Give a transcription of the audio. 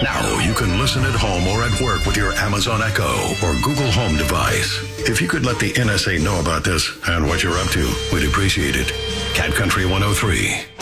Now you can listen at home or at work with your Amazon Echo or Google Home device. If you could let the NSA know about this and what you're up to, we'd appreciate it. Cat Country 103.